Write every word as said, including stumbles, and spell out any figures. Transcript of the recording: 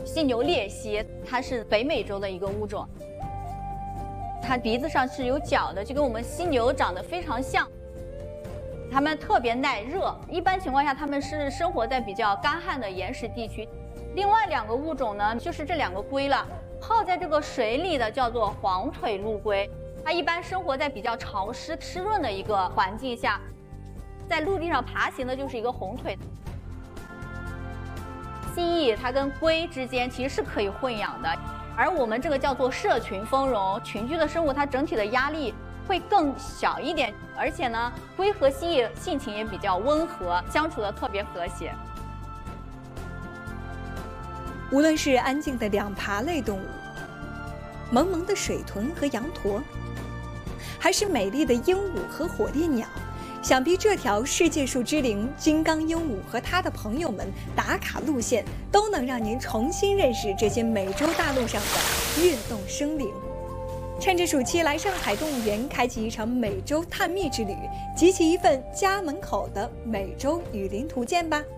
犀牛鬣蜥，它是北美洲的一个物种，它鼻子上是有角的，就跟我们犀牛长得非常像。它们特别耐热，一般情况下它们是生活在比较干旱的岩石地区。另外两个物种呢，就是这两个龟了，泡在这个水里的叫做黄腿陆龟，它一般生活在比较潮湿湿润的一个环境下，在陆地上爬行的就是一个红腿。蜥蜴它跟龟之间其实是可以混养的，而我们这个叫做社群丰容，群居的生物它整体的压力会更小一点，而且呢，龟和蜥蜴性情也比较温和，相处的特别和谐。 无论是安静的两爬类动物，萌萌的水豚和羊驼，还是美丽的鹦鹉和火烈鸟，想必这条世界树之灵金刚鹦鹉和它的朋友们打卡路线，都能让您重新认识这些美洲大陆上的跃动生灵。趁着暑期来上海动物园开启一场美洲探秘之旅，集齐一份家门口的美洲雨林图鉴吧。